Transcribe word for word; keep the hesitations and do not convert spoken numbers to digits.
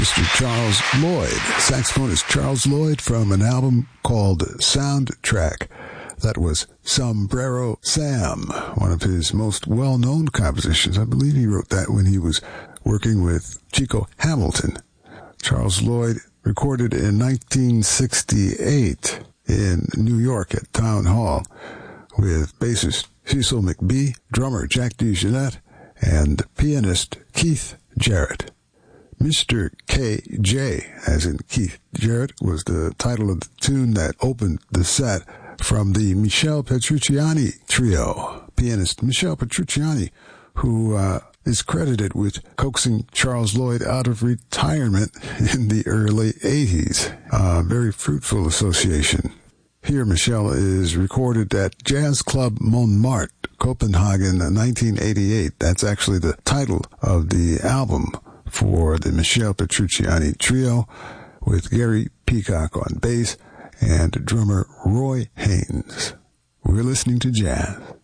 Mister Charles Lloyd, saxophonist Charles Lloyd, from an album called Soundtrack. That was Sombrero Sam, one of his most well-known compositions. I believe he wrote that when he was working with Chico Hamilton. Charles Lloyd recorded in nineteen sixty-eight in New York at Town Hall with bassist Cecil McBee, drummer Jack DeJohnette, and pianist Keith Jarrett. Mister K J, as in Keith Jarrett, was the title of the tune that opened the set from the Michel Petrucciani trio. Pianist Michel Petrucciani, who uh, is credited with coaxing Charles Lloyd out of retirement in the early eighties. A very fruitful association. Here, Michel is recorded at Jazz Club Montmartre, Copenhagen, nineteen eighty-eight. That's actually the title of the album for the Michel Petrucciani trio, with Gary Peacock on bass and drummer Roy Haynes. We're listening to jazz.